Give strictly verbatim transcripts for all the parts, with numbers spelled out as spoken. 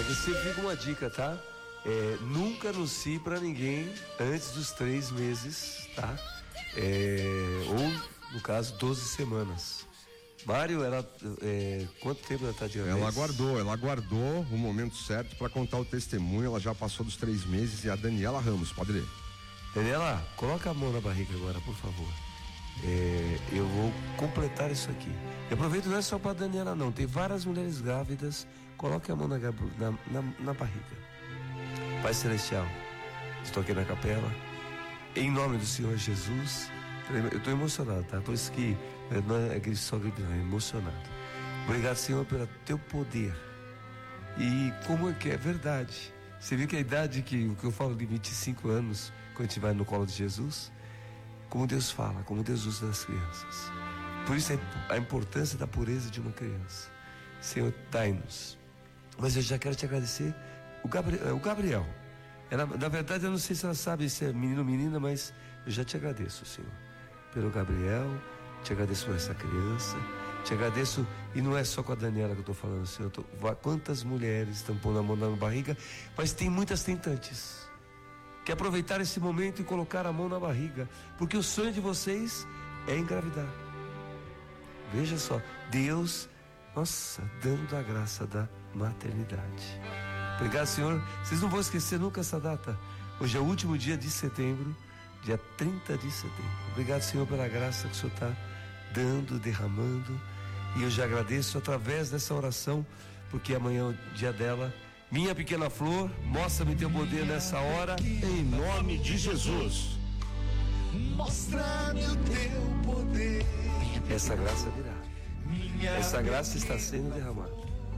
Aqui sempre fica uma dica, tá? É, nunca anuncie pra ninguém antes dos três meses, tá? É, ou, no caso, doze semanas. Mário, ela, é, quanto tempo ela tá de gravidez? Ela aguardou, ela aguardou o momento certo para contar o testemunho. Ela já passou dos três meses. E a Daniela Ramos, pode ler. Daniela, coloca a mão na barriga agora, por favor. É, eu vou completar isso aqui. E aproveito, não é só para Daniela não, tem várias mulheres grávidas. Coloque a mão na, na, na, na barriga. Pai Celestial, estou aqui na capela, em nome do Senhor Jesus. Eu estou emocionado, tá? Por isso que não é aquele só grito, é emocionado. Obrigado, Senhor, pelo teu poder. E como é que é verdade? Você viu que a idade que, o que eu falo de vinte e cinco anos, quando a gente vai no colo de Jesus, como Deus fala, como Deus usa as crianças. Por isso a importância da pureza de uma criança. Senhor, dai-nos. Mas eu já quero te agradecer o Gabriel. O Gabriel ela, na verdade, eu não sei se ela sabe se é menino ou menina, mas eu já te agradeço, Senhor, pelo Gabriel, te agradeço por essa criança, te agradeço, e não é só com a Daniela que eu estou falando, Senhor, tô, quantas mulheres estão pondo a mão na barriga, mas tem muitas tentantes que aproveitar esse momento e colocar a mão na barriga, porque o sonho de vocês é engravidar. Veja só, Deus, nossa, dando a graça da maternidade. Obrigado, Senhor. Vocês não vão esquecer nunca essa data. Hoje é o último dia de setembro, dia trinta de setembro. Obrigado, Senhor, pela graça que o Senhor está dando, derramando. E eu já agradeço através dessa oração, porque amanhã é o dia dela. Minha pequena flor, mostra-me teu poder nessa hora, em nome de Jesus. Mostra-me o teu poder. Essa graça virá. Essa graça está sendo derramada.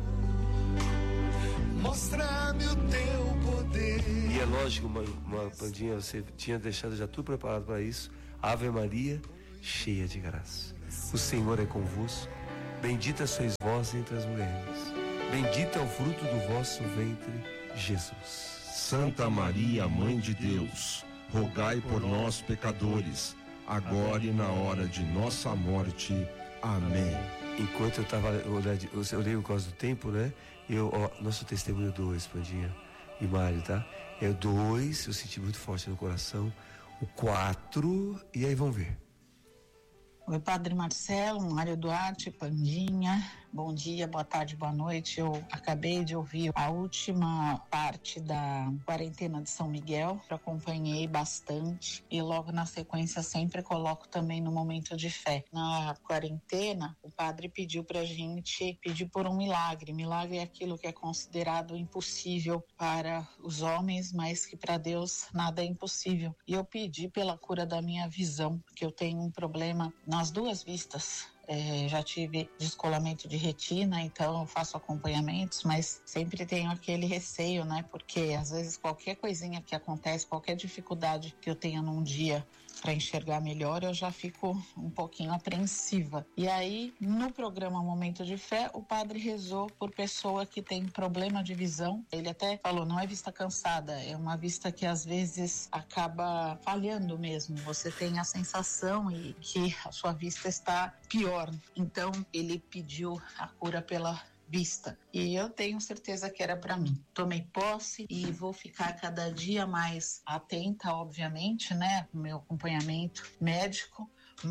Mostra-me o teu poder. E é lógico, uma, uma Pandinha, você tinha deixado já tudo preparado para isso. Ave Maria, cheia de graça. O Senhor é convosco. Bendita sois vós entre as mulheres. Bendito é o fruto do vosso ventre, Jesus. Santa Maria, Mãe de Deus, rogai por nós, pecadores, agora e na hora de nossa morte. Amém. Enquanto eu estava olhando, eu olhei por causa do tempo, né? Eu, ó, nosso testemunho dois, Pandinha e Mário, tá? É o dois, eu senti muito forte no coração. O quatro, e aí vamos ver. Oi, Padre Marcelo, Mário Duarte, Pandinha, bom dia, boa tarde, boa noite. Eu acabei de ouvir a última parte da quarentena de São Miguel, eu acompanhei bastante e logo na sequência sempre coloco também no momento de fé. Na quarentena, o padre pediu pra gente pedir por um milagre. Milagre é aquilo que é considerado impossível para os homens, mas que para Deus nada é impossível. E eu pedi pela cura da minha visão, porque eu tenho um problema na nas duas vistas. É, já tive descolamento de retina, então eu faço acompanhamentos, mas sempre tenho aquele receio, né? Porque às vezes qualquer coisinha que acontece, qualquer dificuldade que eu tenha num dia para enxergar melhor, eu já fico um pouquinho apreensiva. E aí, no programa Momento de Fé, o padre rezou por pessoa que tem problema de visão. Ele até falou, não é vista cansada, é uma vista que às vezes acaba falhando mesmo. Você tem a sensação e que a sua vista está pior. Então, ele pediu a cura pela vista. E eu tenho certeza que era para mim. Tomei posse e vou ficar cada dia mais atenta, obviamente, né, no meu acompanhamento médico,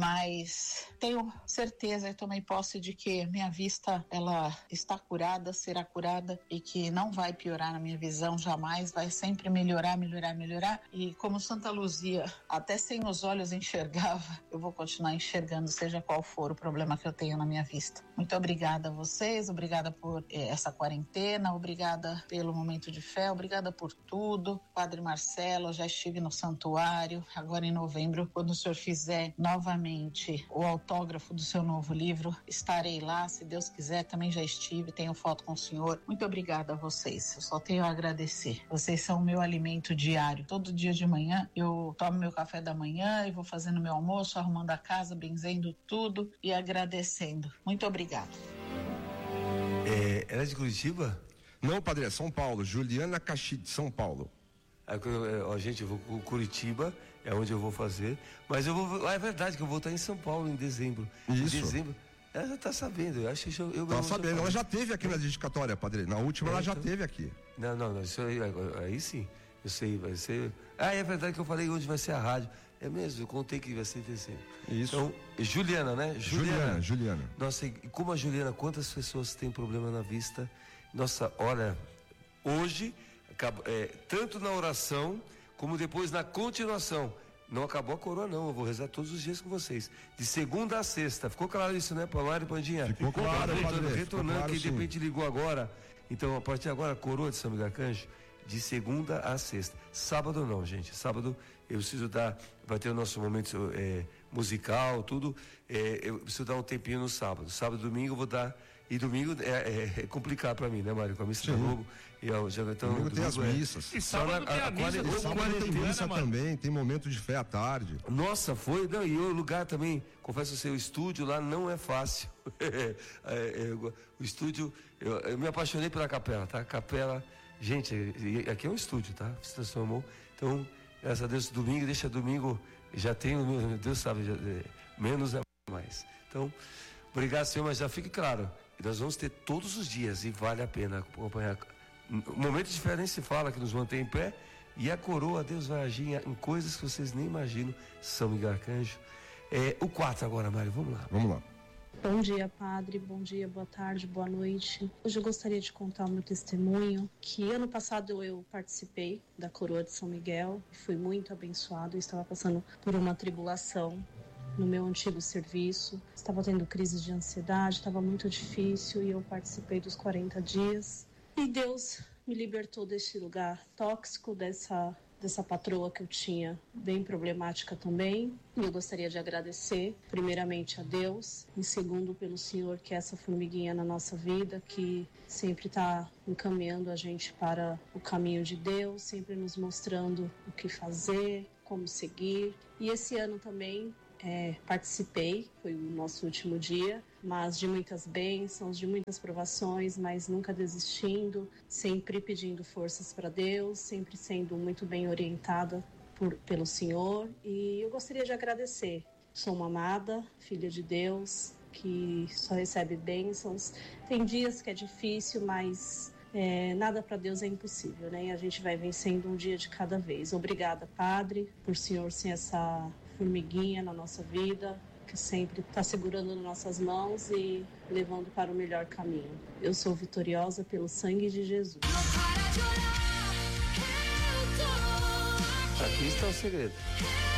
mas tenho certeza e tomei posse de que minha vista, ela está curada, será curada e que não vai piorar na minha visão jamais, vai sempre melhorar, melhorar, melhorar. E como Santa Luzia, até sem os olhos enxergava, eu vou continuar enxergando, seja qual for o problema que eu tenho na minha vista. Muito obrigada a vocês, obrigada por eh, essa quarentena, obrigada pelo momento de fé, obrigada por tudo. Padre Marcelo, já estive no santuário, agora em novembro, quando o senhor fizer novamente o autógrafo do seu novo livro, estarei lá, se Deus quiser, também já estive, tenho foto com o senhor. Muito obrigada a vocês, eu só tenho a agradecer. Vocês são o meu alimento diário. Todo dia de manhã eu tomo meu café da manhã e vou fazendo meu almoço, arrumando a casa, benzendo tudo e agradecendo. Muito obrigada. É, ela é de Curitiba? Não, padre, é São Paulo. Juliana Caxi, de São Paulo. Ó, gente, eu vou com Curitiba, é onde eu vou fazer, mas eu vou, ah, é verdade que eu vou estar em São Paulo em dezembro. Isso. Em dezembro, Ela já tá sabendo, eu acho que eu... eu tá sabendo, ela já teve aqui na dedicatória, padre. Na última é, ela já então... teve aqui. Não, não, não, isso aí, aí sim, eu sei, vai ser... Ah, é verdade que eu falei onde vai ser a rádio. É mesmo, eu contei que vai ser em dezembro. Isso. Então, Juliana, né? Juliana, Juliana. Juliana. Nossa, e como a Juliana, quantas pessoas têm problema na vista? Nossa, olha, hoje, é, tanto na oração, como depois na continuação, não acabou a coroa não, eu vou rezar todos os dias com vocês. De segunda a sexta, ficou claro isso, né, Palmar e Pandinha? Ficou claro, retornando, padre, retornando, ficou claro, que de repente ligou agora. Então, a partir de agora, a coroa de São Miguel Arcanjo, de segunda a sexta. Sábado não, gente. Sábado eu preciso dar, vai ter o nosso momento é, musical, tudo. É, eu preciso dar um tempinho no sábado. Sábado e domingo eu vou dar. E domingo é, é, é complicado para mim, né, Mário? Com a missa da Globo. E eu, já, então, domingo tem as missas. É... E sábado tem a, a, a missa. E sábado tem missa também, tem momento de fé à tarde. Nossa, foi. Não, e o lugar também, confesso a você, o estúdio lá não é fácil. é, é, o estúdio, eu, eu me apaixonei pela capela, tá? Capela, gente, aqui é um estúdio, tá? Se transformou. Então, graças a Deus, domingo, deixa domingo, já tenho, Deus sabe, já, é, menos é mais. Então, obrigado, Senhor, mas já fique claro. Nós vamos ter todos os dias e vale a pena acompanhar. O momento de diferença se fala que nos mantém em pé e a coroa, Deus vai agir em coisas que vocês nem imaginam. São Miguel Arcanjo. É, o quatro agora, Mário, vamos lá. Vamos lá. Bom dia, padre. Bom dia, boa tarde, boa noite. Hoje eu gostaria de contar o meu testemunho, que ano passado eu participei da coroa de São Miguel e fui muito abençoado. Eu estava passando por uma tribulação no meu antigo serviço, estava tendo crises de ansiedade, estava muito difícil e eu participei dos quarenta dias e Deus me libertou desse lugar tóxico, dessa, dessa patroa que eu tinha bem problemática também. E eu gostaria de agradecer primeiramente a Deus, em segundo pelo Senhor, que é essa formiguinha na nossa vida, que sempre está encaminhando a gente para o caminho de Deus, sempre nos mostrando o que fazer, como seguir. E esse ano também É, participei, foi o nosso último dia, mas de muitas bênçãos, de muitas provações, mas nunca desistindo, sempre pedindo forças para Deus, sempre sendo muito bem orientada por, pelo Senhor. E eu gostaria de agradecer. Sou uma amada, filha de Deus, que só recebe bênçãos. Tem dias que é difícil, mas é, nada para Deus é impossível, né? E a gente vai vencendo um dia de cada vez. Obrigada, Padre, por o Senhor ser essa formiguinha na nossa vida, que sempre está segurando nas nossas mãos e levando para o melhor caminho. Eu sou vitoriosa pelo sangue de Jesus. Aqui está o segredo.